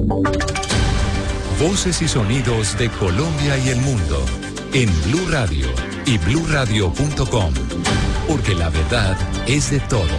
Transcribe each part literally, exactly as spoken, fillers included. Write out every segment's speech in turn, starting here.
Voces y sonidos de Colombia y el mundo en Blue Radio y blue radio punto com, porque la verdad es de todos.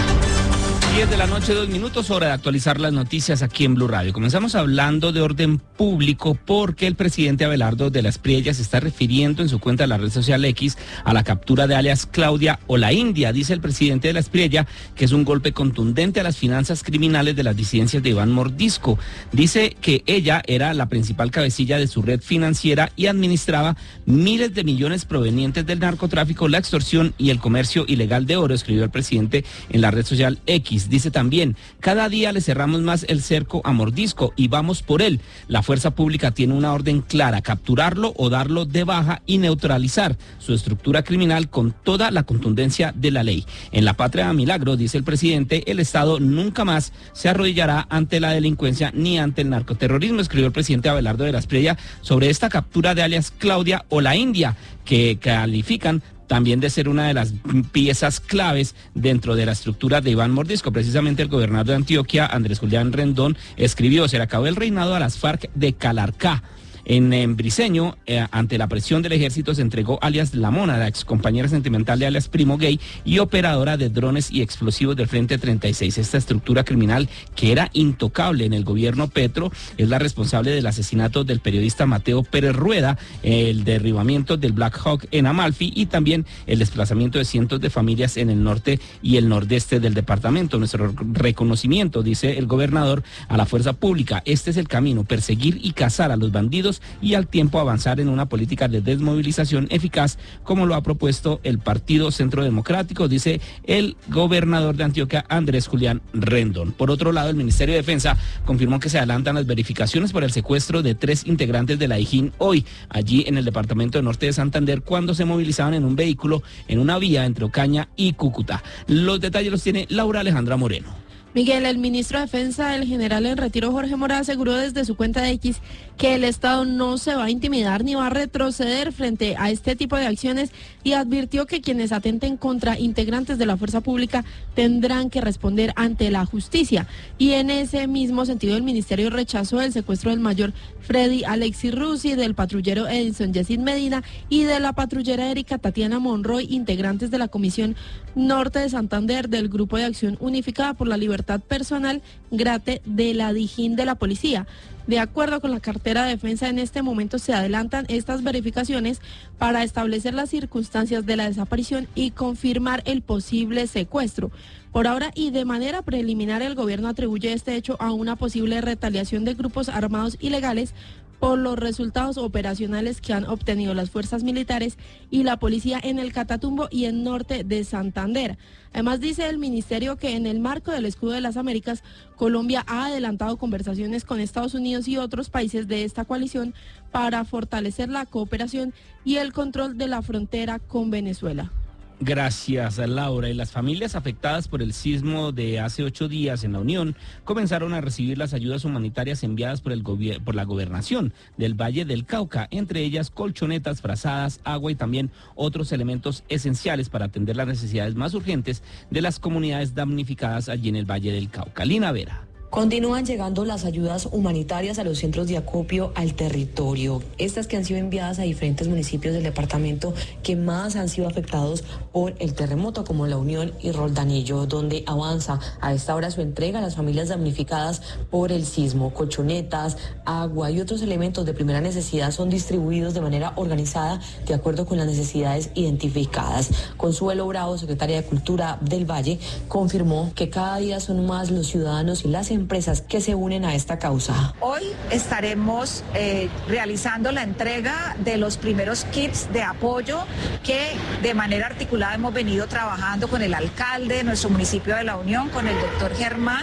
diez de la noche, dos minutos, hora de actualizar las noticias aquí en Blue Radio. Comenzamos hablando de orden público porque el presidente Abelardo de la Espriella se está refiriendo en su cuenta de la red social X a la captura de alias Claudia o la India. Dice el presidente de la Espriella que es un golpe contundente a las finanzas criminales de las disidencias de Iván Mordisco. Dice que ella era la principal cabecilla de su red financiera y administraba miles de millones provenientes del narcotráfico, la extorsión y el comercio ilegal de oro, escribió el presidente en la red social X. Dice también, cada día le cerramos más el cerco a Mordisco y vamos por él. La fuerza pública tiene una orden clara, capturarlo o darlo de baja y neutralizar su estructura criminal con toda la contundencia de la ley. En la patria de milagro, dice el presidente, el Estado nunca más se arrodillará ante la delincuencia ni ante el narcoterrorismo, escribió el presidente Abelardo de la Espriella sobre esta captura de alias Claudia o la India, que califican también de ser una de las piezas claves dentro de la estructura de Iván Mordisco. Precisamente el gobernador de Antioquia, Andrés Julián Rendón, escribió: se le acabó el reinado a las FARC de Calarcá. En, en Briceño, eh, ante la presión del ejército, se entregó alias La Mona, la excompañera sentimental de alias Primo Gay y operadora de drones y explosivos del Frente treinta y seis. Esta estructura criminal, que era intocable en el gobierno Petro, es la responsable del asesinato del periodista Mateo Pérez Rueda, el derribamiento del Black Hawk en Amalfi y también el desplazamiento de cientos de familias en el norte y el nordeste del departamento. Nuestro reconocimiento, dice el gobernador, a la fuerza pública. Este es el camino: perseguir y cazar a los bandidos y al tiempo avanzar en una política de desmovilización eficaz, como lo ha propuesto el Partido Centro Democrático, dice el gobernador de Antioquia, Andrés Julián Rendón. Por otro lado, el Ministerio de Defensa confirmó que se adelantan las verificaciones por el secuestro de tres integrantes de la DIJÍN hoy, allí en el departamento de Norte de Santander, cuando se movilizaban en un vehículo en una vía entre Ocaña y Cúcuta. Los detalles los tiene Laura Alejandra Moreno. Miguel, el ministro de Defensa, el general en retiro Jorge Mora, aseguró desde su cuenta de X que el Estado no se va a intimidar ni va a retroceder frente a este tipo de acciones y advirtió que quienes atenten contra integrantes de la fuerza pública tendrán que responder ante la justicia. Y en ese mismo sentido, el ministerio rechazó el secuestro del mayor Freddy Alexis Rusi, del patrullero Edison Yesid Medina y de la patrullera Erika Tatiana Monroy, integrantes de la Comisión Norte de Santander del Grupo de Acción Unificada por la Libertad Personal, GRATE, de la DIJÍN de la Policía. De acuerdo con la cartera de defensa, en este momento se adelantan estas verificaciones para establecer las circunstancias de la desaparición y confirmar el posible secuestro. Por ahora y de manera preliminar, el gobierno atribuye este hecho a una posible retaliación de grupos armados ilegales por los resultados operacionales que han obtenido las fuerzas militares y la policía en el Catatumbo y en norte de Santander. Además, dice el ministerio que en el marco del Escudo de las Américas, Colombia ha adelantado conversaciones con Estados Unidos y otros países de esta coalición para fortalecer la cooperación y el control de la frontera con Venezuela. Gracias, Laura. Y las familias afectadas por el sismo de hace ocho días en la Unión comenzaron a recibir las ayudas humanitarias enviadas por, el gobier- por la gobernación del Valle del Cauca, entre ellas colchonetas, frazadas, agua y también otros elementos esenciales para atender las necesidades más urgentes de las comunidades damnificadas allí en el Valle del Cauca. Lina Vera. Continúan llegando las ayudas humanitarias a los centros de acopio al territorio. Estas que han sido enviadas a diferentes municipios del departamento que más han sido afectados por el terremoto, como La Unión y Roldanillo, donde avanza a esta hora su entrega a las familias damnificadas por el sismo. Colchonetas, agua y otros elementos de primera necesidad son distribuidos de manera organizada de acuerdo con las necesidades identificadas. Consuelo Bravo, secretaria de Cultura del Valle, confirmó que cada día son más los ciudadanos y las empresas que se unen a esta causa. Hoy estaremos eh, realizando la entrega de los primeros kits de apoyo que de manera articulada hemos venido trabajando con el alcalde de nuestro municipio de La Unión, con el doctor Germán.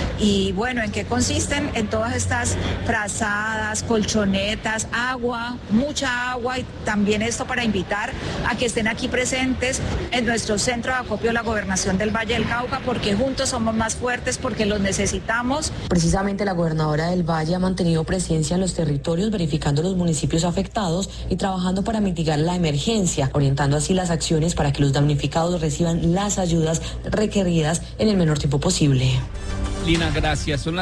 Y bueno, ¿en qué consisten? En todas estas frazadas, colchonetas, agua, mucha agua, y también esto para invitar a que estén aquí presentes en nuestro centro de acopio de la Gobernación del Valle del Cauca, porque juntos somos más fuertes, porque los necesitamos. Precisamente la gobernadora del Valle ha mantenido presencia en los territorios, verificando los municipios afectados y trabajando para mitigar la emergencia, orientando así las acciones para que los damnificados reciban las ayudas requeridas en el menor tiempo posible. Lina, gracias. Son las